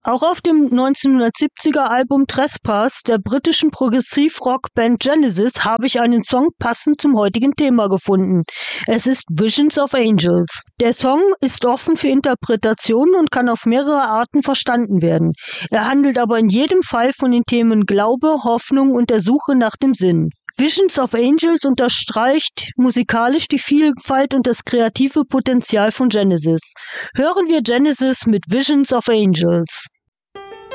Auch auf dem 1970er Album Trespass der britischen Progressiv-Rock-Band Genesis habe ich einen Song passend zum heutigen Thema gefunden. Es ist Visions of Angels. Der Song ist offen für Interpretationen und kann auf mehrere Arten verstanden werden. Er handelt aber in jedem Fall von den Themen Glaube, Hoffnung und der Suche nach dem Sinn. Visions of Angels unterstreicht musikalisch die Vielfalt und das kreative Potenzial von Genesis. Hören wir Genesis mit Visions of Angels.